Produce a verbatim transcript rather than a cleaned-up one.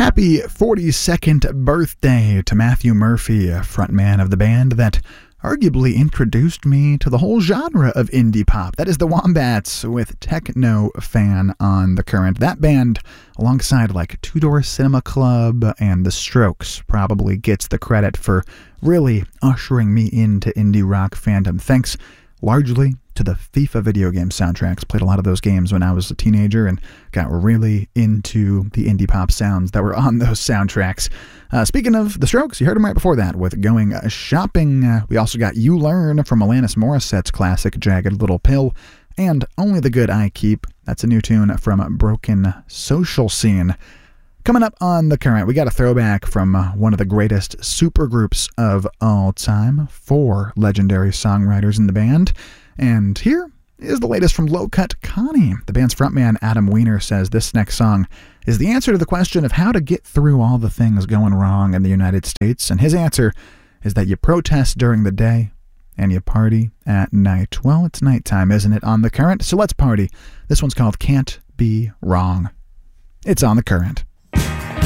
Happy forty-second birthday to Matthew Murphy, frontman of the band that arguably introduced me to the whole genre of indie pop. That is the Wombats with Techno Fan on the current. That band, alongside like Two Door Cinema Club and The Strokes, probably gets the credit for really ushering me into indie rock fandom. Thanks largely to the FIFA video game soundtracks. Played a lot of those games when I was a teenager and got really into the indie pop sounds that were on those soundtracks. Uh, speaking of The Strokes, you heard them right before that with Going Shopping. Uh, we also got You Learn from Alanis Morissette's classic Jagged Little Pill, and Only the Good I Keep. That's a new tune from Broken Social Scene. Coming up on the current, we got a throwback from uh, one of the greatest supergroups of all time, four legendary songwriters in the band. And here is the latest from Low Cut Connie. The band's frontman Adam Weiner says this next song is the answer to the question of how to get through all the things going wrong in the United States. And his answer is that you protest during the day and you party at night. Well, it's nighttime, isn't it, on the current? So let's party. This one's called Can't Be Wrong. It's on the current.